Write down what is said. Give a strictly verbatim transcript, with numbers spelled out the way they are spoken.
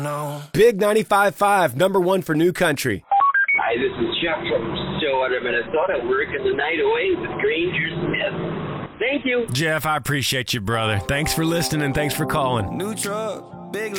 No. Big ninety-five point five, number one for New Country. Hi, this is Chuck from Stillwater, Minnesota, working the night away with Granger Smith. Thank you. Jeff, I appreciate you, brother. Thanks for listening and thanks for calling. New truck, big